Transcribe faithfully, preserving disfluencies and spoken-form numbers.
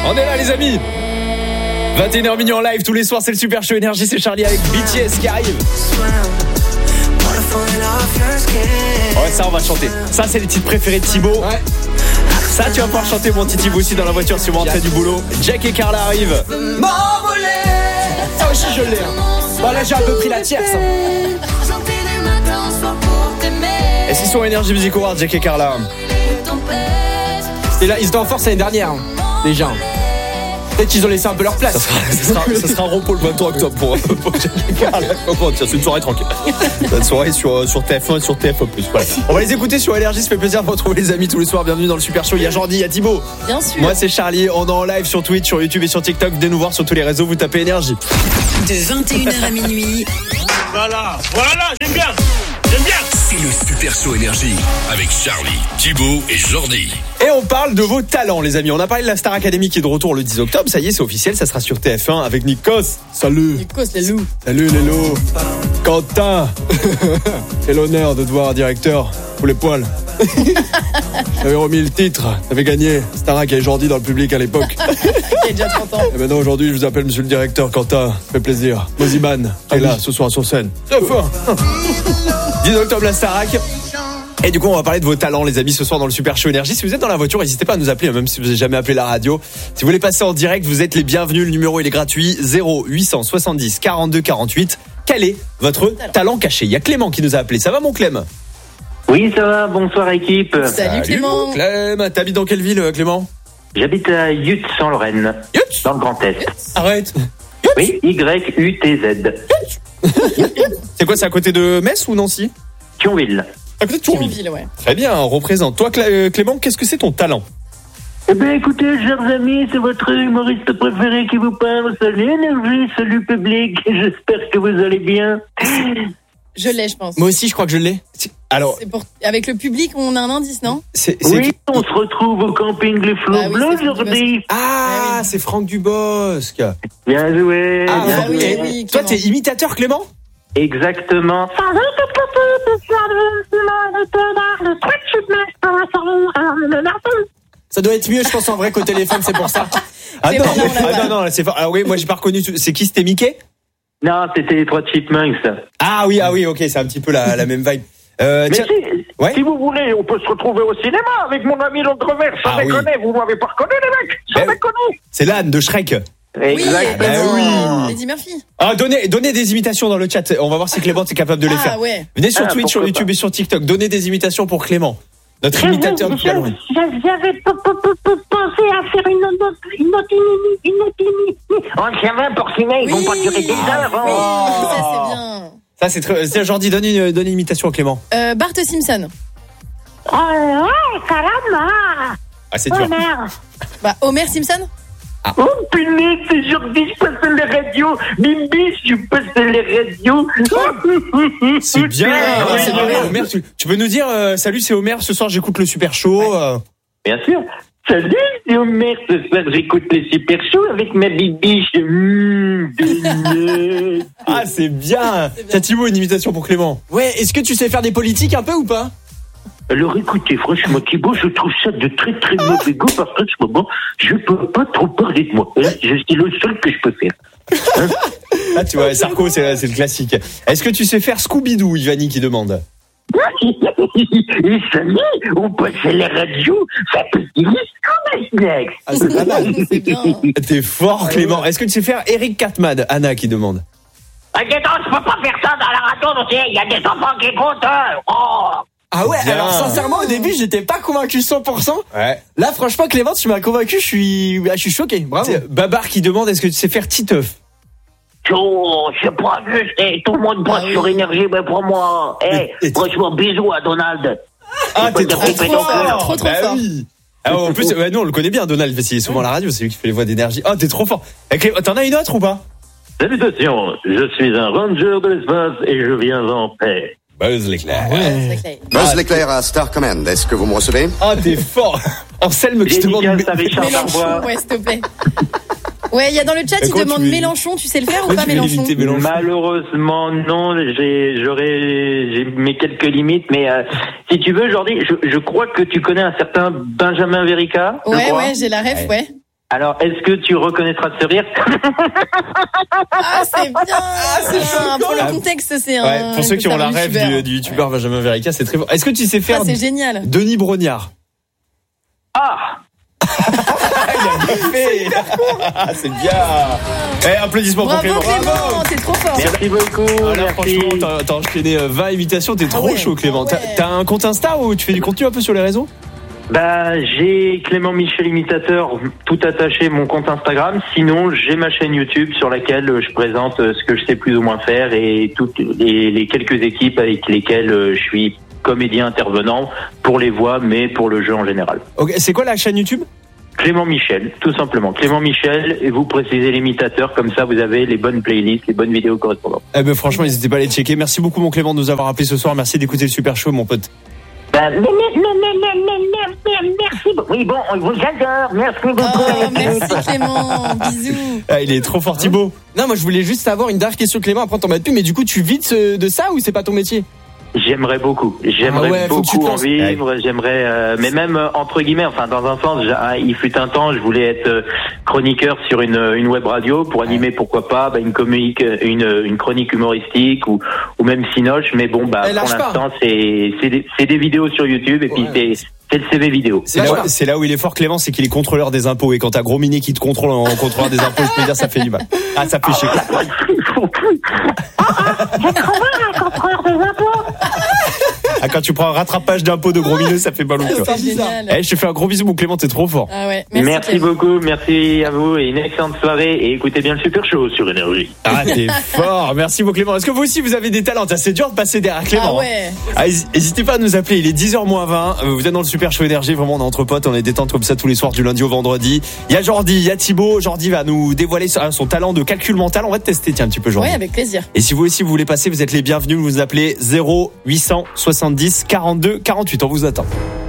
On est là les amis. vingt et une heures minuit en live tous les soirs, c'est le Super Show Énergie, c'est Charlie avec B T S qui arrive. Ouais, ça on va chanter. Ça c'est les titres préférés de Thibaut. Ouais. Ça tu vas pouvoir chanter mon petit Thibaut aussi dans la voiture si vous rentrez du boulot. Jack et Carla arrivent. M'envoler. Ça aussi je l'ai. Bon là j'ai un peu pris la tierce. Et c'est sur Énergie Music Awards, Jack et Carla. Et là ils étaient en force l'année dernière hein, déjà. Peut-être qu'ils ont laissé un peu leur place. Ça sera, ça sera, ça sera un repos le vingt-trois octobre pour, pour Jack et Carla. C'est une soirée tranquille. Une soirée sur, sur T F un et sur T F un plus. Voilà. On va les écouter sur Énergie, ça fait plaisir de retrouver les amis tous les soirs. Bienvenue dans le Super Show. Il y a Jordi, il y a Thibaut. Bien sûr. Moi c'est Charlie, on est en live sur Twitch, sur YouTube et sur TikTok. Venez nous voir sur tous les réseaux, vous tapez Énergie. De vingt et une heures à minuit. Voilà, voilà, j'aime bien, j'aime bien. C'est le Super Show Énergie avec Charlie, Thibaut et Jordi. Et on parle de vos talents les amis. On a parlé de la Star Academy qui est de retour le dix octobre. Ça y est, c'est officiel, ça sera sur T F un avec Nikos. Salut. Nikos, les loups. Salut les loups. Quentin. Quel honneur de te voir directeur. Pour les poils. J'avais remis le titre, t'avais gagné. Starac et Jordi dans le public à l'époque. Il y a déjà trente ans. Et maintenant aujourd'hui je vous appelle monsieur le directeur Quentin. Ça fait plaisir. Moziman qui est là ce soir sur scène. dix octobre la Starac. Et du coup on va parler de vos talents les amis ce soir dans le Super Show Énergie. Si vous êtes dans la voiture, n'hésitez pas à nous appeler, même si vous n'avez jamais appelé la radio. Si vous voulez passer en direct, vous êtes les bienvenus. Le numéro il est gratuit. zéro huit cent soixante-dix quarante-deux quarante-huit. Quel est votre talent, talent caché? Il y a Clément qui nous a appelé. Ça va mon Clem? Oui, ça va, bonsoir équipe. Salut, Salut Clément. Clem, t'habites dans quelle ville Clément? J'habite à Yutz en Lorraine, Yutz dans le Grand Est. Arrête. Oui, Y U T Z. C'est quoi, c'est à côté de Metz ou Nancy? Thionville. À côté de Thionville. Thionville, ouais. Très bien, on représente. Toi Clé- Clément, qu'est-ce que c'est ton talent? Eh bien écoutez, chers amis, c'est votre humoriste préféré qui vous parle. Salut Énergie, salut public, j'espère que vous allez bien. Je l'ai, je pense. Moi aussi je crois que je l'ai. Alors, C'est pour... Avec le public, on a un indice, non? c'est, c'est... Oui, on se retrouve au camping Les Flots Ah oui, Bleus c'est Franck aujourd'hui. Ah, c'est Franck Dubosc. Bien joué. Ah, Ah oui, et oui, toi Clément. t'es imitateur Clément? Exactement. Ça doit être mieux je pense en vrai qu'au téléphone, c'est pour ça. Ah C'est non, bon, là, on l'a ah pas. non, non, là, c'est fort. Ah oui, moi j'ai pas reconnu. C'est qui, c'était Mickey? Non, c'était les trois Chipmunks. Ah oui, ah oui, ok, c'est un petit peu la, la même vibe. Euh, Mais tiens, si, ouais. si vous voulez, on peut se retrouver au cinéma avec mon ami l'Autre-Vert. Ça Ah déconne, vous m'avez pas reconnu les mecs. Ça Ben- déconne. c'est l'âne de Shrek. Oui, Exactement. Eddie- Eddie Murphy. Ah, donnez, donnez des imitations dans le chat. On va voir si Clément est capable de les Ah faire. ouais. Venez sur Ah, Twitch, sur pourquoi YouTube pas. et sur TikTok. Donnez des imitations pour Clément, notre imitateur du talent. J'avais pensé à faire une autre, une autre, une autre, on savait pour ciné, ils vont pas durer des heures. Oui, hein. ça c'est bien. Ça, c'est très. Tiens, Jordi, donne une, donne une imitation à Clément. Euh, Bart Simpson. Oh, ouais, caramba. Ah, c'est dur. Oh, merde. Bah, Homer Simpson. Oh, punaise, c'est Jordi, je passe les radios. Bimbi, je passe les radios. C'est bien. Ah, Ah, c'est oui, bien. oui. Homer, tu, tu peux nous dire, euh, salut, c'est Homer. Ce soir, j'écoute le Super Show. euh. Bien sûr. Salut, c'est Homer. Ce soir, j'écoute les super shows avec ma bibiche. Mmh, de- Ah, c'est bien. Tiens, Thibaut, une imitation pour Clément. Ouais, est-ce que tu sais faire des politiques un peu ou pas? Alors écoutez, franchement, Thibaut, je trouve ça de très très mauvais goût parce qu'en ce moment, je peux pas trop parler de moi. Hein, je suis le seul que je peux faire. Ah, tu vois, Sarko, c'est, c'est le classique. Est-ce que tu sais faire Scooby-Doo, Ivani qui demande? Les amis, on passe à la radio, ça peut dire ce Ah, c'est pas mal. C'est bien. T'es fort, Clément. Est-ce que tu sais faire Eric Cartman? Anna qui demande. Ah, dis donc, je peux pas faire ça dans la radio, donc il y a des enfants qui écoutent. hein. Oh. Ah ouais, Bien. alors sincèrement au début j'étais pas convaincu cent pour cent. Ouais. Là franchement Clément tu m'as convaincu, je suis je suis choqué. Bravo. C'est Babar qui demande, est-ce que tu sais faire Titeuf? Oh, c'est pas juste, eh, tout le monde passe Ah oui. sur énergie, mais pour moi. Eh, Et- et- franchement, bisous à Donald. Ah, t'es Faut trop dire qu'il fait fort. donc, euh, Trop, trop Bah fort. oui. Ah, en plus, ouais, nous, on le connaît bien, Donald, parce qu'il est souvent à la radio, c'est lui qui fait les voix d'énergie. Oh, t'es trop fort. Eh, Clément, t'en as une autre ou pas? Salutations, je suis un ranger de l'espace et je viens en paix. Buzz l'éclair. C'est clair. Buzz l'éclair à Star Command, est-ce que vous me recevez? Oh, t'es fort. Anselme qui te demande. Dédicace à Richard Mélenchon, Darbois. ouais, s'il te plaît. Ouais, il y a dans le chat, Mais il comment demande tu veux- Mélenchon, tu sais le faire ou Comment pas tu veux Mélenchon? éviter Mélenchon? Malheureusement, non, j'ai, j'aurais, j'ai mes quelques limites, mais euh, si tu veux, Jordi, je, je crois que tu connais un certain Benjamin Verica. je Ouais, crois. ouais, j'ai la ref, ouais. Alors, est-ce que tu reconnaîtra ce rire? Ah, c'est bien. Ah, c'est bien. Pour le contexte, c'est un. Ouais, pour ceux qui ont la rêve du, du youtubeur Benjamin Verica, c'est très fort. Est-ce que tu sais faire Ah, c'est génial. Denis Brognard? Ah! Il a bien fait. C'est bien. Eh, applaudissements pour Bravo Clément. Clément, t'es trop fort. Merci beaucoup. Ah, là, merci. franchement, t'as, t'as enchaîné vingt imitations, t'es trop ouais, chaud, Clément. ah ouais. T'as, t'as un compte Insta où tu fais du contenu un peu sur les réseaux? Bah, j'ai Clément Michel Imitateur, tout attaché, mon compte Instagram. Sinon, j'ai ma chaîne YouTube sur laquelle je présente ce que je sais plus ou moins faire et toutes les, les quelques équipes avec lesquelles je suis comédien intervenant pour les voix, mais pour le jeu en général. Ok, c'est quoi la chaîne YouTube? Clément Michel, tout simplement. Clément Michel, et vous précisez l'imitateur, comme ça vous avez les bonnes playlists, les bonnes vidéos correspondantes. Eh ben, franchement, n'hésitez pas à les checker. Merci beaucoup, mon Clément, de nous avoir appelé ce soir. Merci d'écouter le Super Show, mon pote. Ben, mais, mais, mais, mais, mais, mais, mais, merci. Oui, bon, on vous adore. Merci beaucoup. Oh, merci Clément. Bisous. Ah, il est trop fort, Thibaut. Non, moi je voulais juste savoir une dernière question, Clément, après on t'en met plus, mais du coup tu vis de, ce- de ça ou c'est pas ton métier? J'aimerais beaucoup, j'aimerais Ah ouais, faut que tu te beaucoup en lances. vivre, j'aimerais, euh, mais même euh, entre guillemets, enfin dans un sens, j'ai- il fut un temps, je voulais être euh, chroniqueur sur une, une web radio pour animer, pourquoi pas, bah, une comique, une, une chronique humoristique ou, ou même Cinoche, mais bon, bah Eh, pour lâche pas. l'instant c'est c'est des, c'est des vidéos sur YouTube et puis Ouais. c'est c'est le C V vidéo. C'est Lâche là, pas. où, c'est là où il est fort, Clément, c'est qu'il est contrôleur des impôts. Et quand t'as Gros Minet qui te contrôle en contrôleur des impôts, je peux dire, ça fait du mal. Ah, ça fait chier. J'ai trouvé un contrôleur des impôts. Ah, quand tu prends un rattrapage d'impôts de Gros Minet, ça fait mal au cœur. C'est génial. Eh, je te fais un gros bisou, mon Clément, t'es trop fort. Ah ouais. Merci, Merci, Clément. beaucoup, merci à vous et une excellente soirée et écoutez bien le Super Show sur Énergie. Ah, t'es fort. Merci, mon Clément. Est-ce que vous aussi, vous avez des talents? C'est dur de passer derrière Clément. Ah ouais. Ah, n'hésitez pas à nous appeler, il est dix heures moins vingt. Vous êtes dans le Super Show Énergie, vraiment on est entre potes, on est détente comme ça tous les soirs du lundi au vendredi. Il y a Jordi, il y a Thibaut. Jordi va nous dévoiler son son talent de calcul mental. On va te tester, tiens, un petit peu, Jordi. Ouais, avec plaisir. Et si vous aussi vous voulez passer, vous êtes les bienvenus, vous nous appelez zéro huit cent soixante-dix quarante-deux quarante-huit, on vous attend.